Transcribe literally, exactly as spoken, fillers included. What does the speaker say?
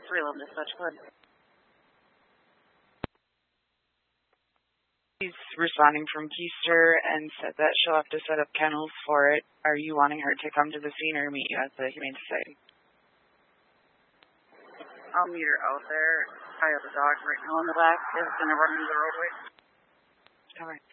Freeland Dispatch. Go ahead. She's responding from Keister and said that she'll have to set up kennels for it. Are you wanting her to come to the scene or meet you at the Humane Society? I'll meet her out there. I have a dog right now in the back. It's going to run into the roadway. All right.